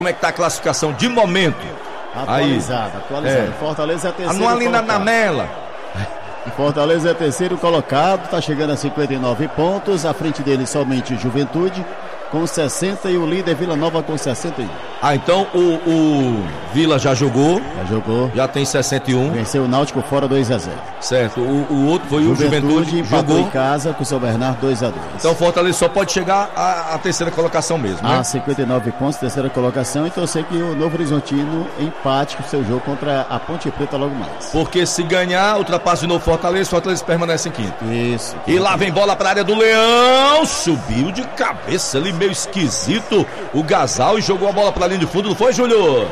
Como é que tá a classificação de momento? Atualizada. Fortaleza é terceiro colocado. Na mela. Fortaleza é terceiro colocado, está chegando a 59 pontos. À frente dele somente Juventude com 60 e o líder Vila Nova com 61. Então o Vila já jogou. Já tem 61. Venceu o Náutico fora 2-0. Certo. O outro foi o Juventude. Jogou em casa com o São Bernardo 2-2. Então o Fortaleza só pode chegar à terceira colocação mesmo, né? 59 pontos, terceira colocação. Então eu sei que o Novo Horizontino empate com o seu jogo contra a Ponte Preta logo mais. Porque se ganhar, ultrapassa de novo Fortaleza permanece em quinto. Isso. E lá vem bola para a área do Leão. Subiu de cabeça ali, meio esquisito o Gasal e jogou a bola para a linha de fundo, não foi, Júlio?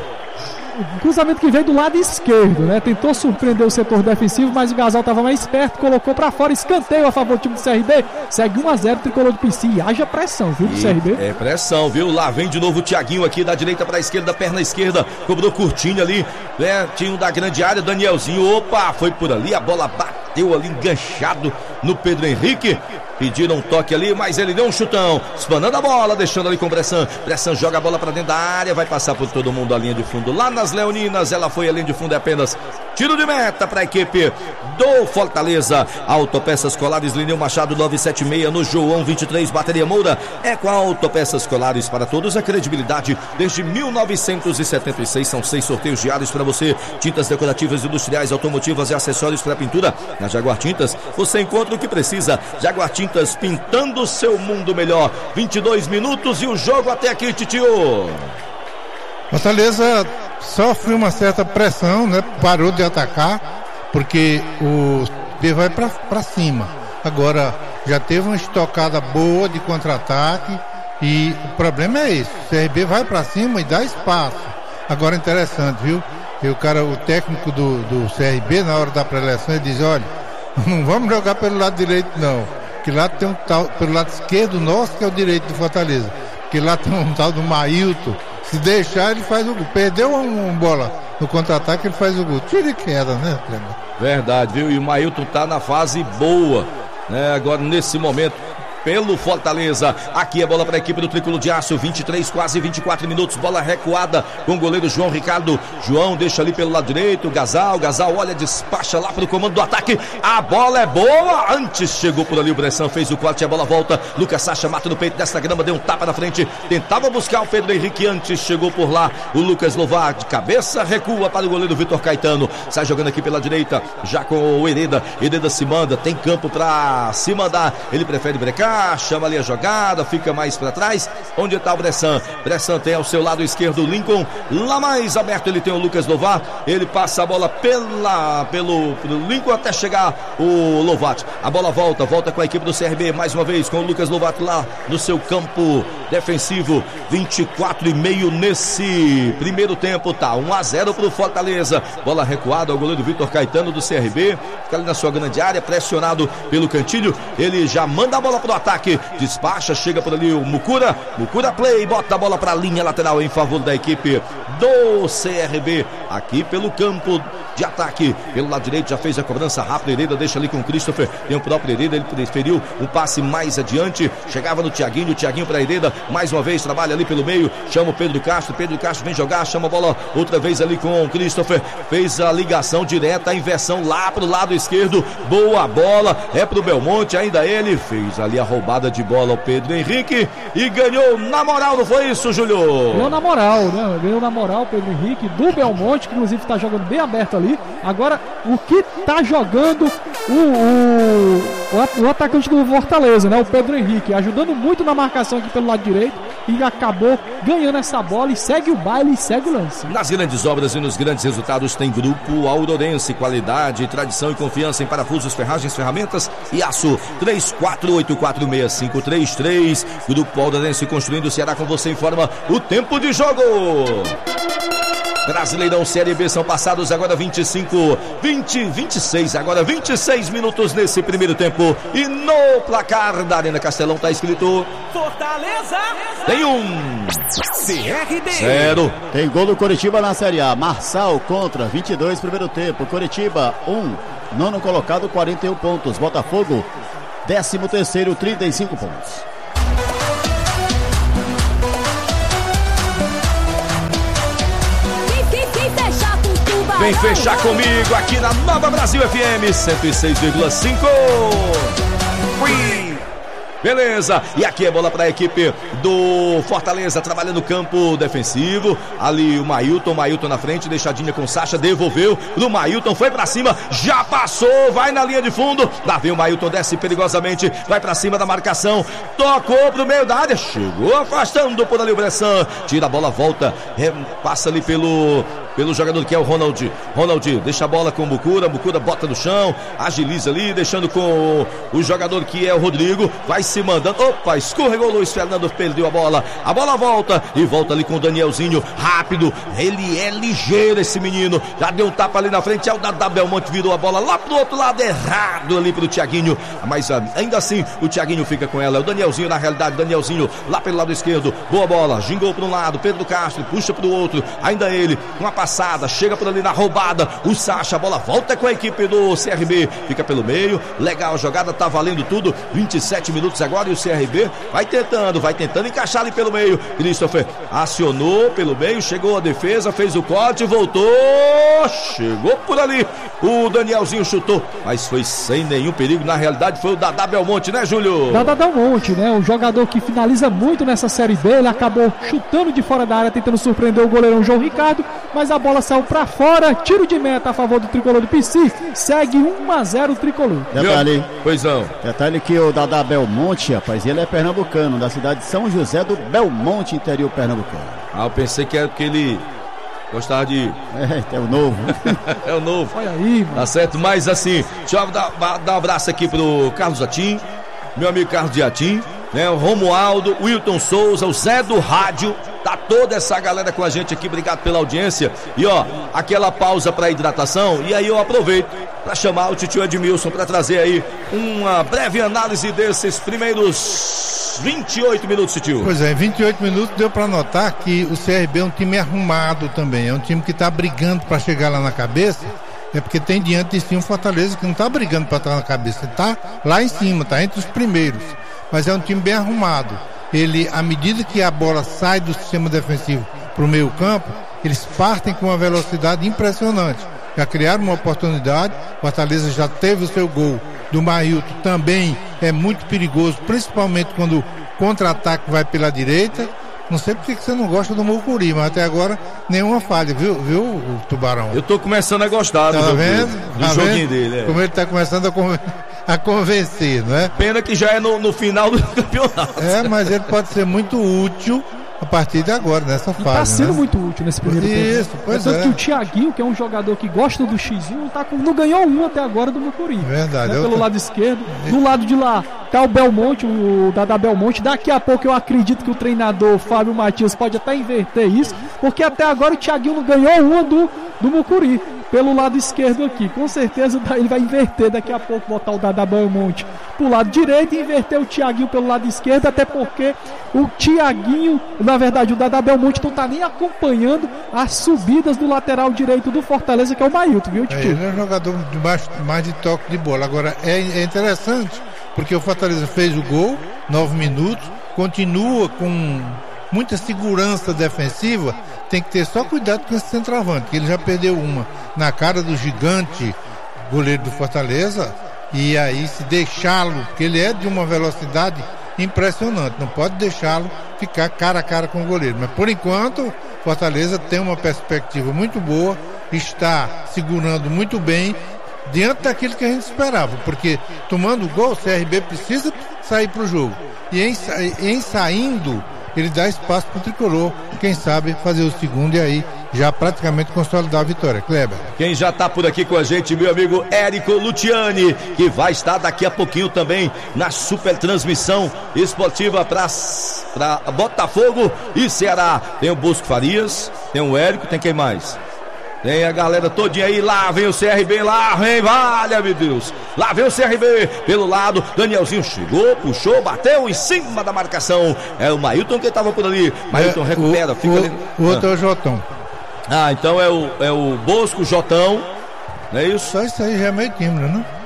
O cruzamento que veio do lado esquerdo, né? Tentou surpreender o setor defensivo, mas o Gasal estava mais esperto, colocou para fora, escanteio a favor do time do CRB. Segue 1-0, tricolor do PC. E haja pressão, viu, do CRB? É pressão, viu? Lá vem de novo o Thiaguinho aqui da direita para a esquerda, perna esquerda, cobrou curtinho ali, né? Tinha um da grande área, Danielzinho, opa, foi por ali, a bola bateu ali enganchado no Pedro Henrique. Pediram um toque ali, mas ele deu um chutão, espanando a bola, deixando ali com o Bressan. Bressan joga a bola para dentro da área, vai passar por todo mundo a linha de fundo. Lá nas Leoninas, ela foi a linha de fundo, é apenas tiro de meta para a equipe do Fortaleza. Autopeças Colares, Lineu Machado 976, no João 23, Bateria Moura. É com a Autopeças Colares para todos a credibilidade desde 1976. São 6 sorteios diários para você. Tintas decorativas, industriais, automotivas e acessórios para pintura. Na Jaguar Tintas, você encontra o que precisa. Jaguar Tintas, pintando o seu mundo melhor. 22 minutos e o jogo até aqui, Titio. Fortaleza sofre uma certa pressão, né? Parou de atacar, porque o B vai para cima. Agora, já teve uma estocada boa de contra-ataque e o problema é esse. O CRB vai para cima e dá espaço. Agora, interessante, viu? E o técnico do CRB, na hora da pré-eleção, ele diz, olha, não vamos jogar pelo lado direito, não. Que lá tem um tal, pelo lado esquerdo nosso, que é o direito do Fortaleza. Que lá tem um tal do Mailton. Se deixar, ele faz o gol. Perdeu uma bola no contra-ataque, ele faz o gol. Tira e queda, né, Cleber? Verdade, viu? E o Mailton tá na fase boa, né? Agora, nesse momento, pelo Fortaleza. Aqui a bola para a equipe do Tricolor de Aço, 23, quase 24 minutos, bola recuada com o goleiro João Ricardo. João deixa ali pelo lado direito, Gasal olha, despacha lá para o comando do ataque, a bola é boa, antes chegou por ali o Bressan, fez o corte, a bola volta, Lucas Sacha mata no peito dessa grama, deu um tapa na frente, tentava buscar o Pedro Henrique, antes chegou por lá o Lucas Lovar, de cabeça, recua para o goleiro Vitor Caetano, sai jogando aqui pela direita, já com o Hereda se manda, tem campo para se mandar, ele prefere brecar, chama ali a jogada, fica mais para trás, onde está o Bressan? Bressan tem ao seu lado esquerdo o Lincoln, lá mais aberto ele tem o Lucas Lovar, ele passa a bola pelo Lincoln até chegar o Lovat, a bola volta com a equipe do CRB, mais uma vez com o Lucas Lovat lá no seu campo defensivo, 24,5 nesse primeiro tempo, tá 1-0 pro Fortaleza, bola recuada ao goleiro Vitor Caetano do CRB, fica ali na sua grande área, pressionado pelo Cantilho, ele já manda a bola pro ataque, despacha, chega por ali o Mucura play, bota a bola para a linha lateral em favor da equipe do CRB, aqui pelo campo de ataque, pelo lado direito já fez a cobrança rápida, Hereda deixa ali com o Christopher, tem o próprio Hereda, ele preferiu um passe mais adiante, chegava no Thiaguinho para Hereda, mais uma vez trabalha ali pelo meio, chama o Pedro Castro vem jogar, chama a bola outra vez ali com o Christopher, fez a ligação direta, a inversão lá pro lado esquerdo, boa bola, é pro Belmonte, ainda ele fez ali a roubada de bola ao Pedro Henrique e ganhou na moral, não foi isso, Júlio? Ganhou na moral, né? Ganhou na moral o Pedro Henrique do Belmonte, que inclusive tá jogando bem aberto ali. Agora, o que tá jogando o atacante do Fortaleza, né? O Pedro Henrique, ajudando muito na marcação aqui pelo lado direito e acabou ganhando essa bola e segue o baile e segue o lance. Nas grandes obras e nos grandes resultados tem Grupo Aurorense, qualidade, tradição e confiança em parafusos, ferragens, ferramentas e aço. 34846533. Grupo Aurorense construindo o Ceará, com você informa o tempo de jogo. Brasileirão Série B são passados agora 26 minutos nesse primeiro tempo e no placar da Arena Castelão tá escrito Fortaleza tem CRB 0. Tem gol do Coritiba na Série A, Marçal contra 22 primeiro tempo, Coritiba 1, nono colocado 41 pontos, Botafogo 13º 35 pontos. Vem fechar comigo aqui na Nova Brasil FM 106,5. Beleza, e aqui é bola para a equipe do Fortaleza, trabalhando no campo defensivo. Ali o Mailton na frente, deixadinha com o Sacha, devolveu pro Mailton, foi pra cima, já passou, vai na linha de fundo. Lá vem o Mailton, desce perigosamente, vai pra cima da marcação, tocou pro meio da área, chegou afastando por ali o Bressan, tira a bola, volta, passa ali pelo jogador que é o Ronald, deixa a bola com o Mucura bota no chão, agiliza ali, deixando com o jogador que é o Rodrigo, vai se mandando, opa, escorregou o Luiz Fernando, perdeu a bola volta e volta ali com o Danielzinho, rápido, ele é ligeiro esse menino, já deu um tapa ali na frente, é o Dadá Belmonte, virou a bola lá pro outro lado, errado ali pro Thiaguinho, mas ainda assim o Thiaguinho fica com ela, é o Danielzinho na realidade, lá pelo lado esquerdo, boa bola, gingou para um lado, Pedro Castro puxa pro outro, ainda ele, com a passada, chega por ali na roubada, o Sacha, a bola volta com a equipe do CRB, fica pelo meio, legal a jogada, tá valendo tudo, 27 minutos agora e o CRB vai tentando encaixar ali pelo meio, Christopher acionou pelo meio, chegou a defesa, fez o corte, voltou, chegou por ali, o Danielzinho chutou, mas foi sem nenhum perigo, na realidade foi o Dadá Belmonte, né, Júlio? Dadá Belmonte, né, o jogador que finaliza muito nessa Série B, ele acabou chutando de fora da área, tentando surpreender o goleirão João Ricardo, mas a bola saiu pra fora, tiro de meta a favor do tricolor do PC, segue 1-0 o tricolor. Detalhe, pois não. Detalhe que o Dadá Belmonte, rapaz, ele é pernambucano, da cidade de São José do Belmonte, interior pernambucano. Eu pensei que era porque ele gostava de... É o novo. É o novo. Olha aí, mano. Tá certo, mas assim, deixa eu dar um abraço aqui pro Carlos Atim, meu amigo Carlos de Atim, né, o Romualdo, o Wilton Souza, o Zé do Rádio, tá toda essa galera com a gente aqui, obrigado pela audiência. E ó, aquela pausa para hidratação, e aí eu aproveito para chamar o titio Edmilson para trazer aí uma breve análise desses primeiros 28 minutos, titio. Pois é, em 28 minutos deu para notar que o CRB é um time arrumado também, é um time que tá brigando para chegar lá na cabeça. É porque tem diante de si um Fortaleza que não tá brigando para estar na cabeça, tá lá em cima, tá entre os primeiros. Mas é um time bem arrumado. Ele, à medida que a bola sai do sistema defensivo para o meio campo, eles partem com uma velocidade impressionante. Já criaram uma oportunidade, o Fortaleza já teve o seu gol do Mailton, também é muito perigoso, principalmente quando o contra-ataque vai pela direita. Não sei porque que você não gosta do Mucuri, mas até agora nenhuma falha, viu o Tubarão? Eu tô começando a gostar do joguinho dele. Como ele tá começando a convencer, não é? Pena que já é no final do campeonato. É, mas ele pode ser muito útil a partir de agora, nessa fase. Tá sendo muito útil nesse primeiro tempo. Isso, pois é. Tanto que o Thiaguinho, que é um jogador que gosta do X1, não ganhou um até agora do Mucuri. Verdade. Né, pelo lado esquerdo. Do lado de lá tá o Belmonte, o Dadá Belmonte. Daqui a pouco eu acredito que o treinador Fábio Matias pode até inverter isso, porque até agora o Thiaguinho não ganhou uma do Mucuri. Pelo lado esquerdo aqui, com certeza ele vai inverter daqui a pouco, botar o Dadá Belmonte pro lado direito e inverter o Thiaguinho pelo lado esquerdo, até porque o Thiaguinho, na verdade o Dadá Belmonte não tá nem acompanhando as subidas do lateral direito do Fortaleza, que é o Mailton, viu, Titi? Ele é um jogador de mais de toque de bola. Agora é interessante, porque o Fortaleza fez o gol, 9 minutos, continua com muita segurança defensiva, tem que ter só cuidado com esse centroavante, que ele já perdeu uma na cara do gigante goleiro do Fortaleza, e aí se deixá-lo, porque ele é de uma velocidade impressionante, não pode deixá-lo ficar cara a cara com o goleiro, mas por enquanto Fortaleza tem uma perspectiva muito boa, está segurando muito bem diante daquilo que a gente esperava, porque tomando o gol o CRB precisa sair para o jogo, e em saindo ele dá espaço para o tricolor, quem sabe fazer o segundo e aí já praticamente consolidar a vitória. Kleber. Quem já está por aqui com a gente, meu amigo Érico Luciani, que vai estar daqui a pouquinho também na super transmissão esportiva para Botafogo e Ceará. Tem o Bosco Farias, tem o Érico, tem quem mais? Tem a galera todinha aí, lá vem o CRB, lá vem, valha, meu Deus. Lá vem o CRB, pelo lado, Danielzinho chegou, puxou, bateu em cima da marcação. É o Mailton que estava por ali. Mailton recupera, fica ali. O outro é o Jotão. Então é o Bosco, Jotão, não é isso? Só isso aí já é meio time, não?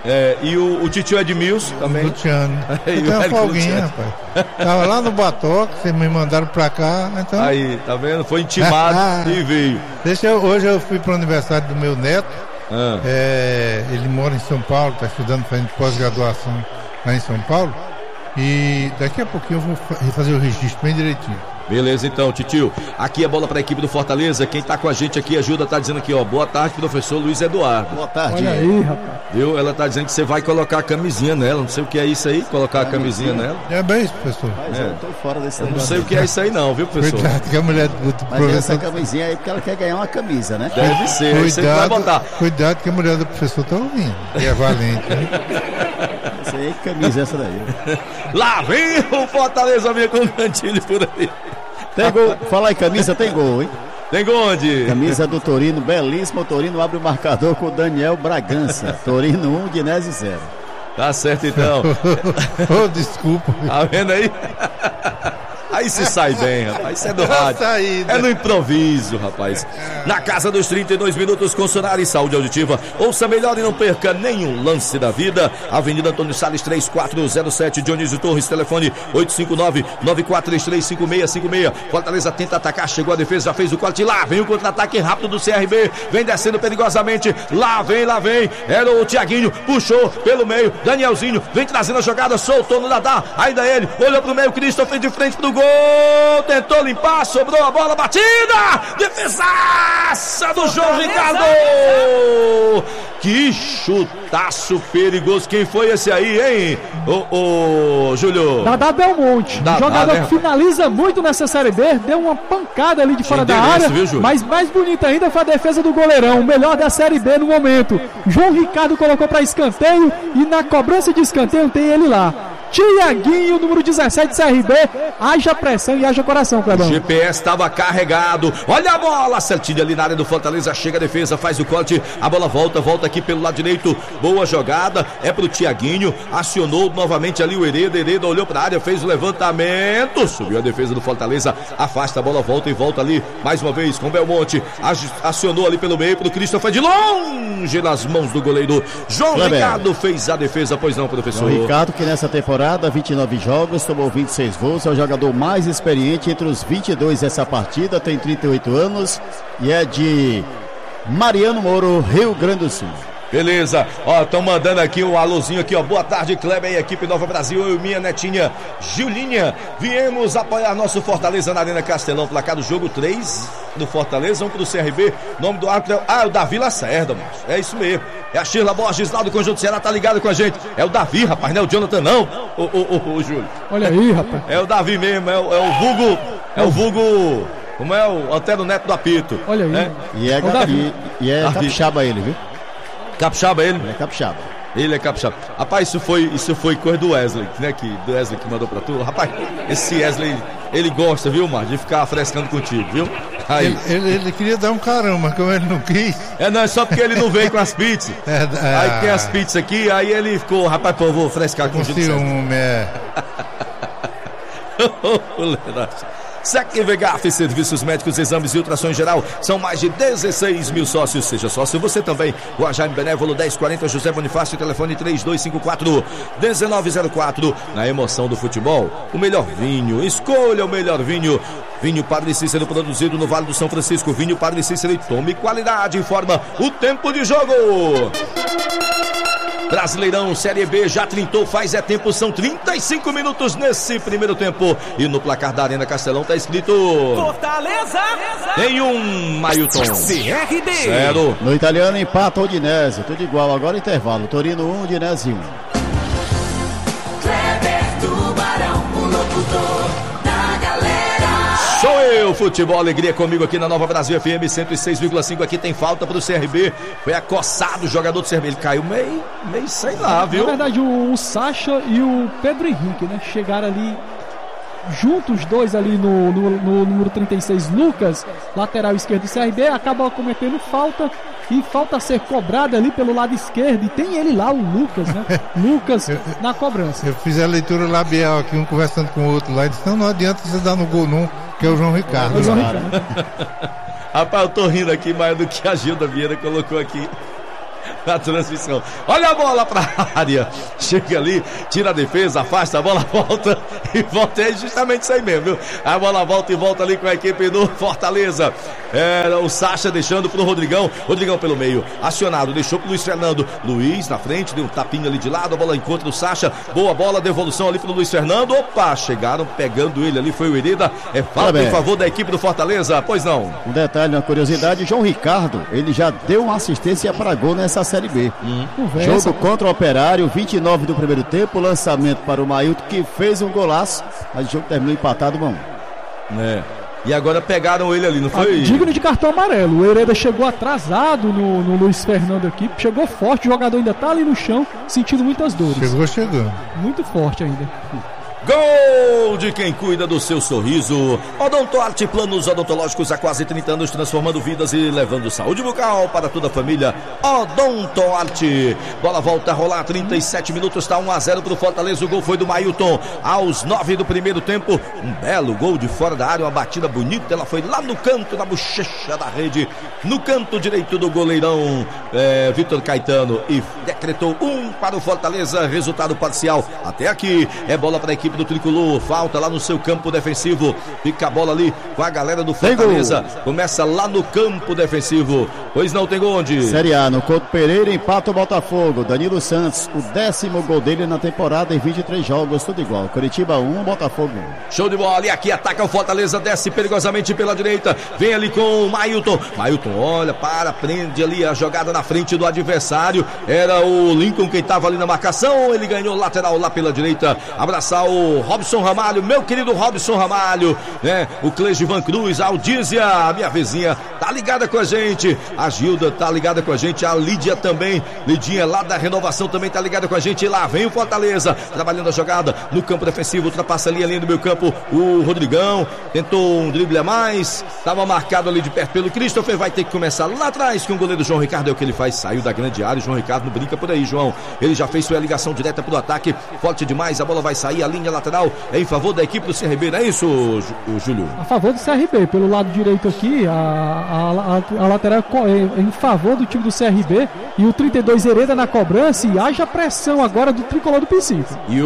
E o titio Edmilson também. Luciano. E Tem o uma Érico folguinha, Luciano. rapaz. Tava lá no Batoque, vocês me mandaram pra cá, então... Aí, tá vendo? Foi intimado e veio. Hoje eu fui pro aniversário do meu neto. Ah. Ele mora em São Paulo, tá estudando, fazendo pós-graduação lá em São Paulo. E daqui a pouquinho eu vou fazer o registro bem direitinho. Beleza, então, titio. Aqui é bola para a equipe do Fortaleza. Quem tá com a gente aqui, ajuda, tá dizendo aqui, ó. Boa tarde, professor Luiz Eduardo. Boa tarde. Olha aí, rapaz. Viu? Ela tá dizendo que você vai colocar a camisinha nela. Não sei o que é isso aí, colocar a camisinha nela. É bem isso, professor. Mas eu tô fora desse Eu não sei o que é isso aí não, viu, professor? Cuidado que a mulher do Mas essa professor... camisinha aí porque ela quer ganhar uma camisa, né? Deve ser, aí você vai botar. Cuidado que a mulher do professor tá ouvindo. E é valente, né? Essa aí, que camisa é essa daí? Lá vem o Fortaleza, vinha com um cantilho por aí. Tem gol. Falar em camisa, tem gol, hein? Tem onde? Camisa do Torino, belíssimo. O Torino abre o marcador com o Daniel Bragança. Torino 1, Udinese 0. Tá certo então. Oh, desculpa. Tá vendo aí? Aí se sai bem, rapaz. Isso é do rádio. Saída. É no improviso, rapaz. Na casa dos 32 minutos com Sonar e Saúde Auditiva. Ouça melhor e não perca nenhum lance da vida. Avenida Antônio Salles 3407, Dionísio Torres, telefone 859-9433-5656. Fortaleza tenta atacar, chegou a defesa, já fez o corte. Lá vem o contra-ataque rápido do CRB. Vem descendo perigosamente. Lá vem. Era o Thiaguinho, puxou pelo meio. Danielzinho vem trazendo a jogada, soltou no Dadá. Ainda ele, olhou pro meio, Christopher de frente pro gol. Tentou limpar, sobrou a bola batida. Defesaça do João Ricardo. Que chutaço perigoso. Quem foi esse aí, hein? Ô, Júlio. Dadá Belmonte, Dadá, jogador né? que finaliza muito nessa Série B, deu uma pancada ali de fora da endereço, área, viu, Júlio? mas mais bonita ainda foi a defesa do goleirão, o melhor da Série B no momento. João Ricardo colocou para escanteio e na cobrança de escanteio tem ele lá. Tiaguinho, número 17, CRB, haja pressão e haja coração, Clebão. GPS estava carregado. Olha a bola, certinho ali na área do Fortaleza. Chega a defesa, faz o corte. A bola volta aqui pelo lado direito. Boa jogada, é pro Tiaguinho. Acionou novamente ali o Hereda olhou pra área, fez o levantamento. Subiu a defesa do Fortaleza. Afasta a bola, volta ali mais uma vez com o Belmonte. Acionou ali pelo meio pro Christopher de longe nas mãos do goleiro. João Ricardo fez a defesa, pois não, professor? João Ricardo, que nessa temporada 29 jogos, tomou 26 gols, é o jogador mais experiente entre os 22 dessa partida, tem 38 anos e é de Mariano Moro, Rio Grande do Sul. Beleza, ó, estão mandando aqui um alôzinho aqui, ó. Boa tarde, Kleber e equipe Nova Brasil. Eu e minha netinha Julinha viemos apoiar nosso Fortaleza na Arena Castelão. Placar do jogo 3 do Fortaleza, 1 pro CRB. Nome do árbitro é o Davi Lacerda, macho. É isso mesmo. É a Sheila Borges lá do Conjunto Ceará, tá ligado com a gente. É o Davi, rapaz, não é o Jonathan, não. Ô, Júlio. Olha aí, rapaz. É o Davi mesmo, é o vulgo. É o vulgo. Como é o Antero Neto do Apito. Olha aí. Né? E é, Davi. capixaba ele, viu? Capixaba ele? Ele é capixaba. Ele é capixaba. Rapaz, isso foi coisa do Wesley, né? Do Wesley que mandou pra tu. Rapaz, esse Wesley, ele gosta, viu, Mar, de ficar frescando contigo, viu? Aí. Ele queria dar um caramba, como ele não quis. Não, é só porque ele não veio com as pizzas. Aí tem as pizzas aqui, aí ele ficou, rapaz, pô, eu vou frescar contigo. Secvegaf, serviços médicos, exames e ultrassom em geral. São mais de 16 mil sócios. Seja sócio você também. Guajaré Benévolo 1040, José Bonifácio, telefone 3254-1904. Na emoção do futebol, o melhor vinho. Escolha o melhor vinho. Vinho Padre Cícero, produzido no Vale do São Francisco. Vinho Padre Cícero, e tome qualidade. Informa o tempo de jogo. Brasileirão Série B já trintou, faz tempo, são 35 minutos nesse primeiro tempo. E no placar da Arena Castelão tá escrito Fortaleza tem um Mailton CRB 0. No italiano empata o Udinese, tudo igual, agora intervalo. Torino 1, Udinese 1. Kleber Tubarão, o locutor da galera. Sou eu, futebol, alegria comigo aqui na Nova Brasil FM 106,5. Aqui tem falta pro CRB. Foi acossado o jogador do CRB. Ele caiu meio sei lá, viu? Na verdade, o Sacha e o Pedro Henrique, né? Chegaram ali juntos, os dois ali no número 36, Lucas, lateral esquerdo do CRB, acaba cometendo falta. E falta ser cobrada ali pelo lado esquerdo. E tem ele lá, o Lucas, né? Lucas na cobrança. Eu fiz a leitura labial aqui, um conversando com o outro lá. E disse: não adianta você dar no gol, não, que é o João Ricardo. O João Ricardo. Rapaz, eu tô rindo aqui mais do que a Gilda Vieira colocou aqui. na transmissão. Olha a bola pra área. Chega ali, tira a defesa, afasta, a bola volta e volta. É justamente isso aí mesmo, viu? A bola volta e volta ali com a equipe do Fortaleza. O Sacha deixando pro Rodrigão. Rodrigão pelo meio, acionado, deixou pro Luiz Fernando. Luiz na frente, deu um tapinha ali de lado, a bola encontra o Sacha. Boa bola, devolução ali pro Luiz Fernando. Opa, chegaram pegando ele ali, foi o Hereda. É falta em favor da equipe do Fortaleza, pois não. Um detalhe, uma curiosidade, João Ricardo, ele já deu uma assistência para gol nessa Série B. Jogo contra o Operário, 29 do primeiro tempo, lançamento para o Mailton, que fez um golaço, mas o jogo terminou empatado, bom. E agora pegaram ele ali, não foi? Digno de cartão amarelo. O Hereda chegou atrasado no Luiz Fernando aqui. Chegou forte, o jogador ainda tá ali no chão, sentindo muitas dores. Chegando. Muito forte ainda. Gol de quem cuida do seu sorriso. Odontoarte, planos odontológicos há quase 30 anos, transformando vidas e levando saúde bucal para toda a família. Odontoarte. Bola volta a rolar, 37 minutos, está 1-0 pro Fortaleza. O gol foi do Mailton aos 9 do primeiro tempo. Um belo gol de fora da área, uma batida bonita. Ela foi lá no canto, na bochecha da rede, no canto direito do goleirão Vitor Caetano, e decretou 1 para o Fortaleza. Resultado parcial até aqui. É bola para a equipe do Tricolor, falta lá no seu campo defensivo, fica a bola ali com a galera do Fortaleza, começa lá no campo defensivo, pois não tem gol onde? Série A, no Couto Pereira, empata o Botafogo, Danilo Santos, o 10º gol dele na temporada em 23 jogos, tudo igual, Curitiba 1, Botafogo 1. Show de bola, e aqui ataca o Fortaleza, desce perigosamente pela direita, vem ali com o Mailton, olha, prende ali a jogada na frente do adversário, era o Lincoln quem estava ali na marcação, ele ganhou lateral lá pela direita, abraçar o Robson Ramalho, meu querido Robson Ramalho, né? O Clegivan Cruz, a Aldízia, a minha vizinha, tá ligada com a gente, a Gilda tá ligada com a gente, a Lídia também, Lidinha lá da Renovação também tá ligada com a gente, e lá vem o Fortaleza, trabalhando a jogada no campo defensivo, ultrapassa ali a linha do meio campo, o Rodrigão, tentou um drible a mais, tava marcado ali de perto pelo Christopher, vai ter que começar lá atrás com o goleiro João Ricardo, é o que ele faz, saiu da grande área, João Ricardo não brinca por aí, João, ele já fez sua ligação direta pro ataque, forte demais, a bola vai sair, a linha lateral é em favor da equipe do CRB, não é isso, Júlio? A favor do CRB, pelo lado direito aqui, a lateral é em favor do time do CRB, e o 32 Hereda na cobrança, e haja pressão agora do Tricolor do Pecife. E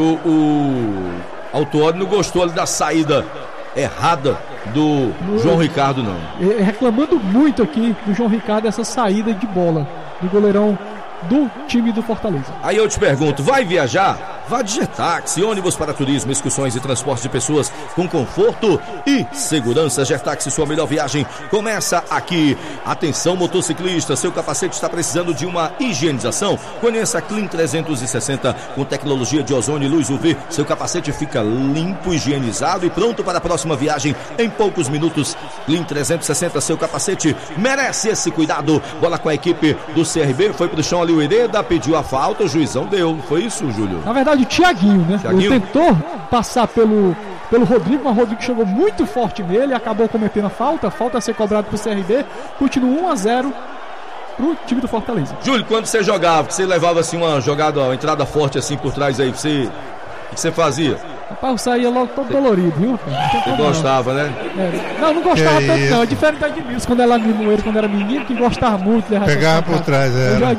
o Autuori não gostou ali da saída errada do João Ricardo, não. Reclamando muito aqui do João Ricardo essa saída de bola do goleirão do time do Fortaleza. Aí eu te pergunto, vai viajar? Vá de Jetaxi, ônibus para turismo, excursões e transporte de pessoas com conforto e segurança. Jetaxi, sua melhor viagem começa aqui. Atenção, motociclista, seu capacete está precisando de uma higienização? Conheça a Clean 360 com tecnologia de ozônio e luz UV. Seu capacete fica limpo, higienizado e pronto para a próxima viagem em poucos minutos. Clean 360, seu capacete merece esse cuidado. Bola com a equipe do CRB, foi pro chão ali o Hereda, pediu a falta, o juizão deu. Foi isso, Júlio? Na verdade, o Thiaguinho, né? Ele tentou passar pelo Rodrigo, mas o Rodrigo chegou muito forte nele, acabou cometendo a falta a ser cobrado pro CRB, continua 1-0 pro time do Fortaleza. Júlio, quando você jogava, você levava assim uma jogada, uma entrada forte assim por trás aí, o que você fazia? Rapaz, eu saía logo todo dolorido, viu? Você gostava, né? Não gostava tanto não, é diferente da Edmilson, quando ela quando era menino, que gostava muito. Pegava por trás, era.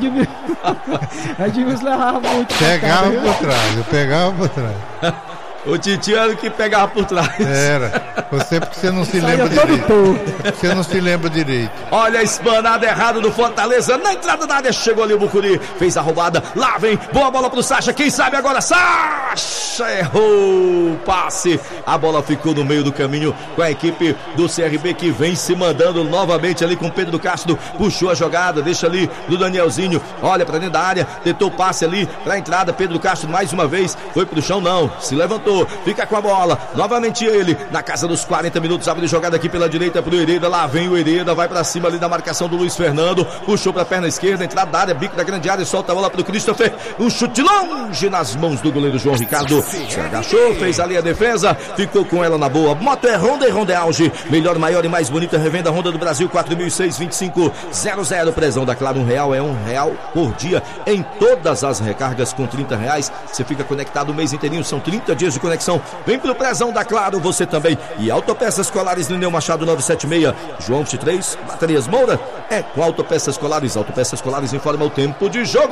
Edmilson levava muito. Pegava por trás, eu pegava por trás. O Titi era o que pegava por trás. Era. Você porque você não se lembra direito. Você não se lembra direito. Olha a espanada errada do Fortaleza. Na entrada da área chegou ali o Bucuri. Fez a roubada. Lá vem. Boa bola pro Sacha. Quem sabe agora? Sacha errou o passe. A bola ficou no meio do caminho com a equipe do CRB que vem se mandando novamente ali com o Pedro Castro. Puxou a jogada. Deixa ali do Danielzinho. Olha pra dentro da área. Tentou o passe ali pra entrada. Pedro Castro mais uma vez. Foi pro chão, não. Se levantou. Fica com a bola, novamente ele na casa dos 40 minutos, abre jogada aqui pela direita pro Hereda, lá vem o Hereda, vai pra cima ali da marcação do Luiz Fernando, puxou pra perna esquerda, entrada da área, bico da grande área, solta a bola pro Christopher, um chute longe nas mãos do goleiro João Ricardo, se agachou, fez ali a defesa, ficou com ela na boa. Moto é Honda e Honda é Auge, melhor, maior e mais bonita revenda Honda do Brasil, 4.625.00, presão da Claro, R$1 é R$1 por dia em todas as recargas com R$30, você fica conectado o mês inteirinho, são 30 dias de de conexão. Vem pro prezão da Claro, você também. E Autopeças Colares Lineu Machado 976, João 23, Baterias Moura. É com Autopeças Colares. Autopeças Colares informa o tempo de jogo.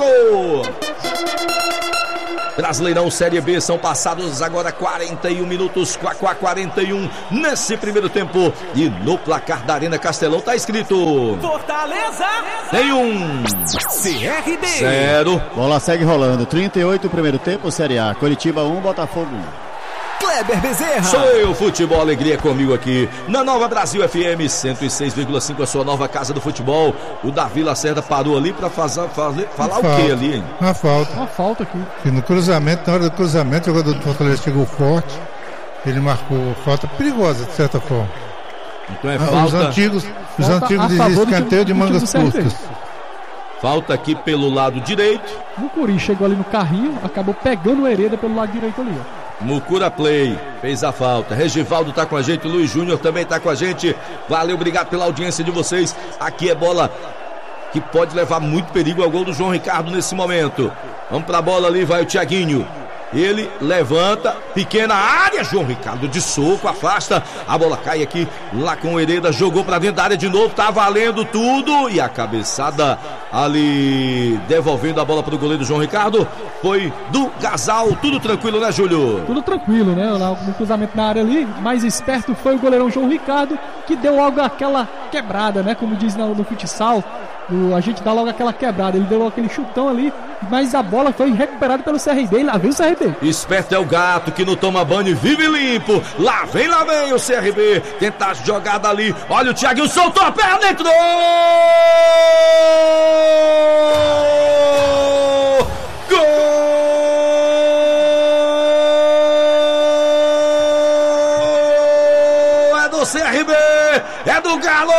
Brasileirão Série B, são passados agora 41 minutos, 41 nesse primeiro tempo. E no placar da Arena Castelão tá escrito: Fortaleza tem CRB 0. Bola segue rolando, 38 o primeiro tempo, Série A. Curitiba 1, Botafogo 1. Kleber Bezerra. Sou eu, Futebol Alegria, comigo aqui na Nova Brasil FM 106,5, a sua nova casa do futebol. O Davi Lacerda parou ali pra falar o que ali, hein? Uma falta. Uma falta aqui. E no cruzamento, na hora do cruzamento, o jogador do Fortaleza chegou forte. Ele marcou falta perigosa, de certa forma. Então é Os falta. antigos a dizem favor do escanteio de time do mangas CRB. curtas. Falta aqui pelo lado direito. O Curi chegou ali no carrinho, acabou pegando o Hereda pelo lado direito ali, ó. Mucura Play fez a falta. Regivaldo tá com a gente, Luiz Júnior também tá com a gente. Valeu, obrigado pela audiência de vocês. Aqui é bola que pode levar muito perigo ao gol do João Ricardo nesse momento. Vamos pra bola ali, vai o Thiaguinho. Ele levanta, pequena área, João Ricardo de soco, afasta, a bola cai aqui, lá com o Hereda, jogou pra dentro da área de novo, tá valendo tudo, e a cabeçada ali, devolvendo a bola pro goleiro João Ricardo, foi do Gasal, tudo tranquilo, né, Júlio? Tudo tranquilo, né? Lá no cruzamento na área ali, mais esperto foi o goleirão João Ricardo, que deu logo aquela quebrada, né? Como diz no futsal, a gente dá logo aquela quebrada, ele deu logo aquele chutão ali, mas a bola foi recuperada pelo CRB, e lá vem o CRB. Esperto é o gato que não toma banho e vive limpo. Lá vem o CRB. Tentar a jogada ali. Olha o Thiaguinho, soltou a perna, entrou! Gol! É do CRB! É do Galo!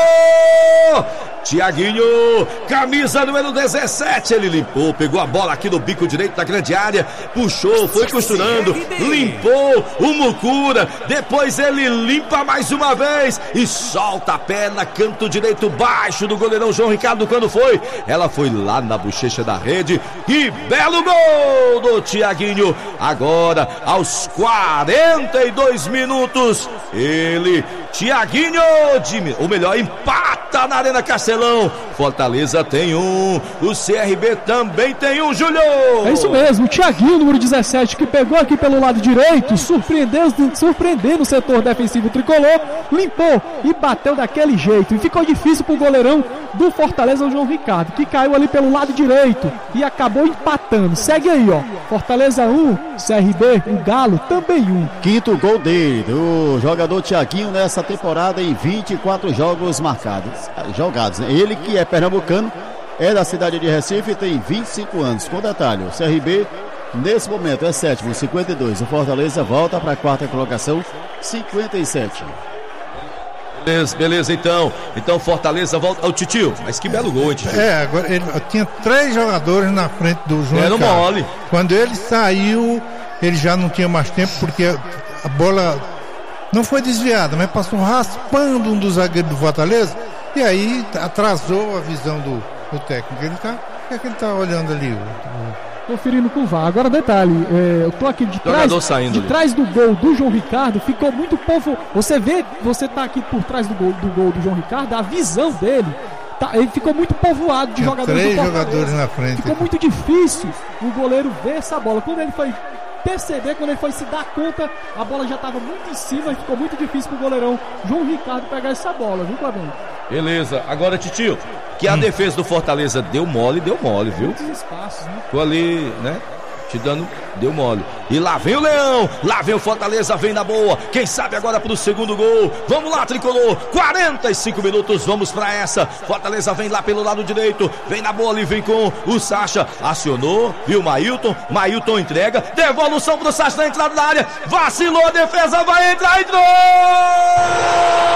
Thiaguinho, camisa número 17, ele limpou, pegou a bola aqui no bico direito da grande área, puxou, foi costurando, limpou o Mucura, depois ele limpa mais uma vez e solta a perna, canto direito baixo do goleirão João Ricardo. Quando foi? Ela foi lá na bochecha da rede e belo gol do Thiaguinho. Agora, aos 42 minutos, ele, Thiaguinho, ou melhor, empata na Arena Castelão. Fortaleza tem um, o CRB também tem um, Júlio! É isso mesmo, o Thiaguinho, número 17, que pegou aqui pelo lado direito, surpreendendo o setor defensivo tricolor, limpou e bateu daquele jeito. E ficou difícil pro goleirão do Fortaleza, o João Ricardo, que caiu ali pelo lado direito e acabou empatando. Segue aí, ó. Fortaleza 1, CRB, o Galo também 1. Quinto gol dele, do jogador Thiaguinho nessa temporada em 24 jogos jogados. Ele que é pernambucano, é da cidade de Recife e tem 25 anos. Com detalhe, o CRB nesse momento é sétimo, 52. O Fortaleza volta para a quarta colocação, 57. Beleza, então Fortaleza volta ao Titio, mas que belo gol, hein, Titio? Agora ele tinha 3 jogadores na frente do João Era Ricardo. mole. Quando ele saiu, ele já não tinha mais tempo, porque a bola não foi desviada, mas passou raspando um dos zagueiros do Fortaleza, e aí atrasou a visão do técnico. O que é que ele tá olhando ali? Conferindo com o VAR. Agora detalhe, eu tô aqui de trás do gol do João Ricardo, ficou muito povo. Você tá aqui por trás do gol do João Ricardo, a visão dele, ele ficou muito povoado de jogadores. 3 jogadores na frente. Ficou muito difícil o goleiro ver essa bola. Quando ele foi perceber, quando ele foi se dar conta, a bola já estava muito em cima e ficou muito difícil pro goleirão João Ricardo pegar essa bola, viu, Cláudio? Beleza, agora, Titio, que a defesa do Fortaleza deu mole, viu? Muitos espaços, né? Ficou ali, né? Te dando, deu mole. E lá vem o Leão, lá vem o Fortaleza, vem na boa. Quem sabe agora pro segundo gol. Vamos lá, tricolor. 45 minutos, vamos pra essa. Fortaleza vem lá pelo lado direito, vem na boa ali, vem com o Sacha. Acionou, viu o Mailton entrega, devolução pro Sacha na entrada da área. Vacilou a defesa, vai entrar, entrou!